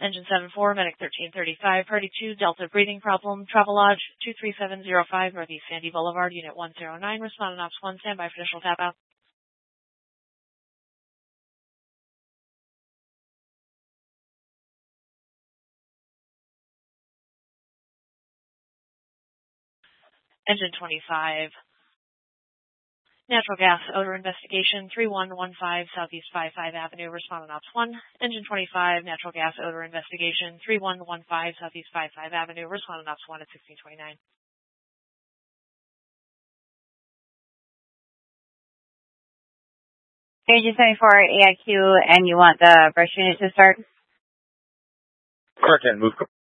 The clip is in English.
Engine 74, Medic 1335, Party 2, Delta breathing problem, Travelodge 23705, Northeast Sandy Boulevard, Unit 109, respond on Ops 1, standby for initial tap out. Engine 25, natural gas odor investigation, 3115 Southeast 55 Avenue, respond on Ops 1. Engine 25, natural gas odor investigation, 3115 Southeast 55 Avenue, respond on Ops 1 at 1629. Engine 74 AIQ, and you want the brush unit to start? Car 10, move.